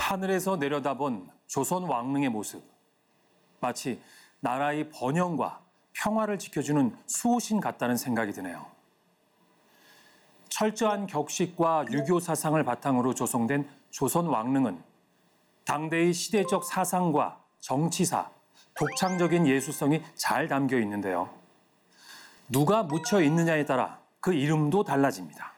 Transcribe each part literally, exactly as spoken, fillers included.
하늘에서 내려다본 조선 왕릉의 모습. 마치 나라의 번영과 평화를 지켜주는 수호신 같다는 생각이 드네요. 철저한 격식과 유교 사상을 바탕으로 조성된 조선 왕릉은 당대의 시대적 사상과 정치사, 독창적인 예술성이 잘 담겨 있는데요. 누가 묻혀 있느냐에 따라 그 이름도 달라집니다.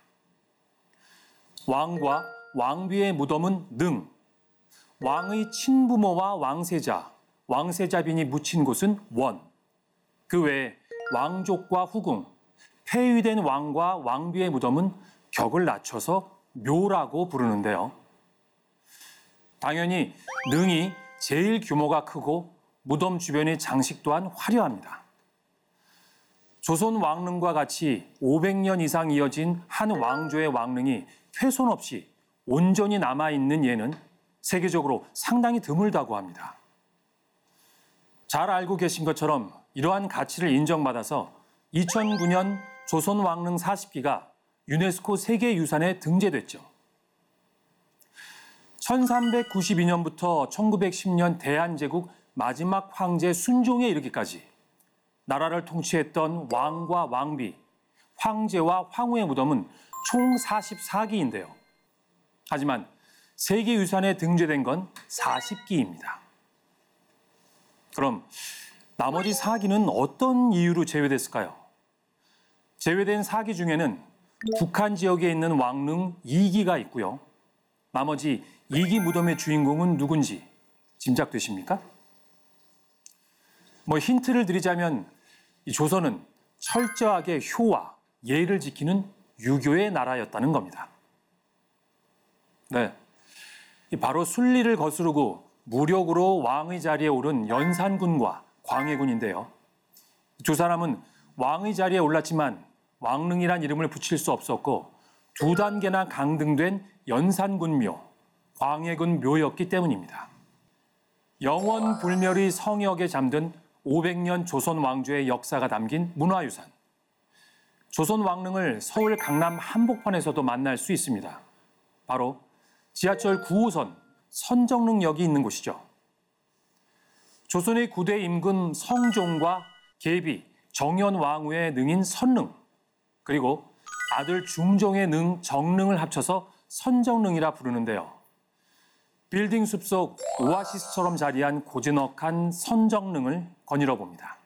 왕과 왕비의 무덤은 능, 왕의 친부모와 왕세자, 왕세자빈이 묻힌 곳은 원, 그 외에 왕족과 후궁, 폐위된 왕과 왕비의 무덤은 격을 낮춰서 묘라고 부르는데요. 당연히 능이 제일 규모가 크고 무덤 주변의 장식 또한 화려합니다. 조선 왕릉과 같이 오백 년 이상 이어진 한 왕조의 왕릉이 훼손 없이 온전히 남아있는 예는 세계적으로 상당히 드물다고 합니다. 잘 알고 계신 것처럼 이러한 가치를 인정받아서 이천구 년 조선 왕릉 사십 기가 유네스코 세계유산에 등재됐죠. 천삼백구십이 년부터 천구백십 년 대한제국 마지막 황제 순종에 이르기까지 나라를 통치했던 왕과 왕비, 황제와 황후의 무덤은 총 사십사 기인데요. 하지만 세계유산에 등재된 건 사십 기입니다. 그럼 나머지 사 기는 어떤 이유로 제외됐을까요? 제외된 사 기 중에는 북한 지역에 있는 왕릉 이 기가 있고요. 나머지 이 기 무덤의 주인공은 누군지 짐작되십니까? 뭐 힌트를 드리자면 이 조선은 철저하게 효와 예를 지키는 유교의 나라였다는 겁니다. 네, 바로 순리를 거스르고 무력으로 왕의 자리에 오른 연산군과 광해군인데요. 두 사람은 왕의 자리에 올랐지만 왕릉이란 이름을 붙일 수 없었고 두 단계나 강등된 연산군묘, 광해군 묘였기 때문입니다. 영원 불멸의 성역에 잠든 오백 년 조선 왕조의 역사가 담긴 문화유산. 조선 왕릉을 서울 강남 한복판에서도 만날 수 있습니다. 바로 지하철 구 호선 선정릉역이 있는 곳이죠. 조선의 구대 임금 성종과 계비, 정현 왕후의 능인 선릉, 그리고 아들 중종의 능 정릉을 합쳐서 선정릉이라 부르는데요. 빌딩 숲속 오아시스처럼 자리한 고즈넉한 선정릉을 거닐어 봅니다.